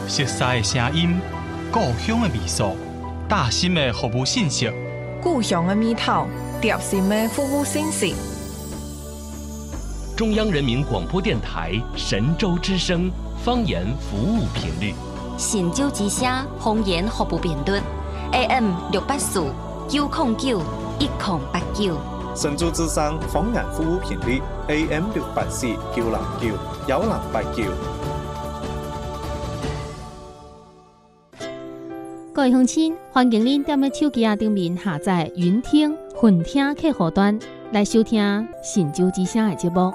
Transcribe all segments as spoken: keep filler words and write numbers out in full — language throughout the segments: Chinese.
熟悉的声音、故乡的味素、大心的服务信息、 故乡的味道、贴心的服务信息。 中央人民广播电台神州之声方言服务频率。 神州之声方言服务频率 A M 六八四九零九一零八九。 神州之声方言服务频率 A M 六八四九零九一零八九。 各位乡亲，欢迎您踮咧手机啊顶面下载云听、混听客户端来收听神州之声的节目。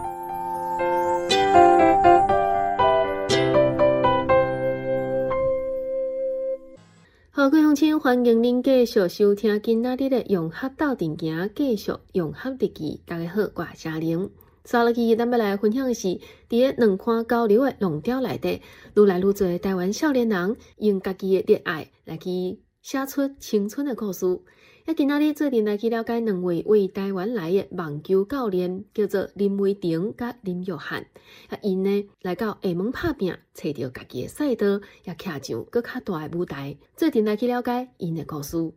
好，各位乡亲，欢迎您继续收听今仔日的融合斗阵行，继续融合日记。大家好，我是嘉玲。刷落去，咱要来分享的是，伫个两岸交流的浪潮内底，愈来愈多台湾少年人用家己的热爱来去写出青春的故事。也今仔日做阵来去了解两位为台湾来的网球教练，叫做林威霆甲林玉涵。啊，因呢来到厦门打拼，找到家己的赛道，也徛上更较大的舞台。做阵来去了解因的故事。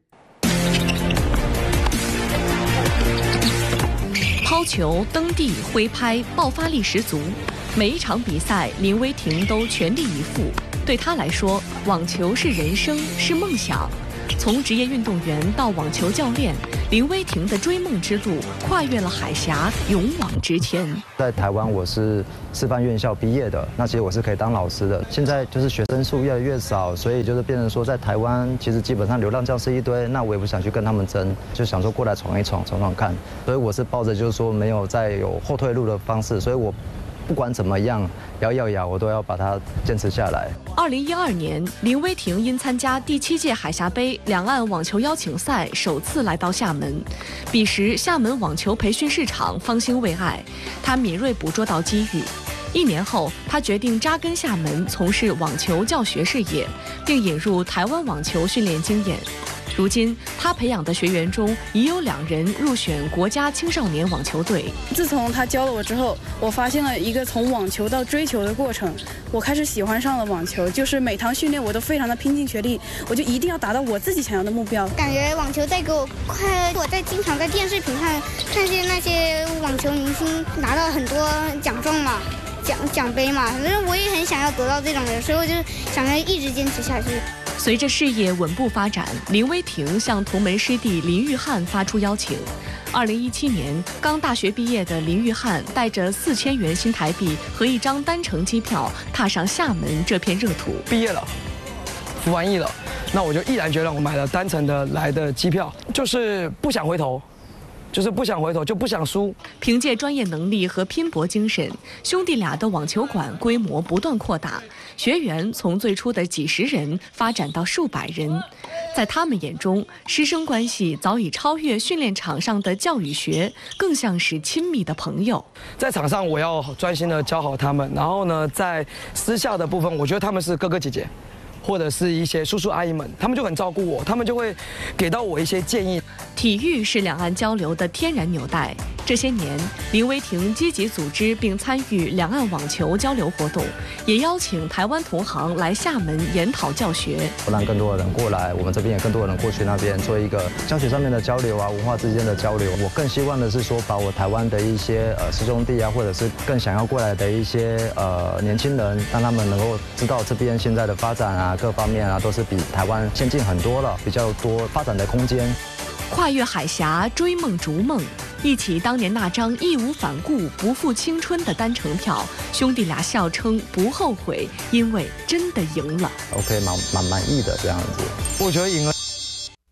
抛球、蹬地、挥拍，爆发力十足。每一场比赛，林威霆都全力以赴。对他来说，网球是人生，是梦想。从职业运动员到网球教练，林威霆的追梦之路跨越了海峡，勇往直前。 在台湾，我是师范院校毕业的，那其实我是可以当老师的。现在就是学生数越来越少，所以就是变成说，在台湾其实基本上流浪教师一堆，那我也不想去跟他们争，就想说过来闯一闯，闯闯看。所以我是抱着就是说没有再有后退路的方式，所以我不管怎么样，咬咬咬，我都要把它坚持下来。 二零一二年，林威霆因参加第七届海峡杯两岸网球邀请赛，首次来到厦门。彼时，厦门网球培训市场方兴未艾，他敏锐捕捉到机遇。一年后，他决定扎根厦门，从事网球教学事业，并引入台湾网球训练经验。如今，他培养的学员中已有两人入选国家青少年网球队。 自从他教了我之后，我发现了一个从网球到追求的过程。我开始喜欢上了网球，就是每堂训练我都非常的拼尽全力，我就一定要达到我自己想要的目标。 感觉网球带给我快乐，我在经常在电视屏上看见那些网球明星拿到很多奖状嘛。奖奖杯嘛，反正我也很想要得到这种的，所以我就想要一直坚持下去。 随着事业稳步发展，林威霆向同门师弟林玉翰发出邀请。二零一七年，刚大学毕业的林玉翰带着四千元新台币和一张单程机票，踏上厦门这片热土。 毕业了，服完役了，那我就毅然决然，我买了单程的来的机票，就是不想回头。就是不想回头，就不想输。 凭借专业能力和拼搏精神，兄弟俩的网球馆规模不断扩大，学员从最初的几十人发展到数百人。在他们眼中，师生关系早已超越训练场上的教与学，更像是亲密的朋友。 在场上，我要专心的教好他们，然后呢，在私下的部分，我觉得他们是哥哥姐姐。或者是一些叔叔阿姨们，他们就很照顾我，他们就会给到我一些建议。 体育是两岸交流的天然纽带。这些年，林威霆积极组织并参与两岸网球交流活动，也邀请台湾同行来厦门研讨教学， 让更多的人过来，我们这边也更多的人过去那边做一个教学上面的交流啊，文化之间的交流。我更希望的是说，把我台湾的一些呃师兄弟啊，或者是更想要过来的一些呃年轻人，让他们能够知道这边现在的发展啊。各方面啊，都是比台湾先进很多了，比较多发展的空间。 跨越海峡，追梦逐梦，一起当年那张义无反顾、不负青春的单程票，兄弟俩笑称不后悔，因为真的赢了。 OK， 蛮蛮满意的这样子。 我觉得赢了。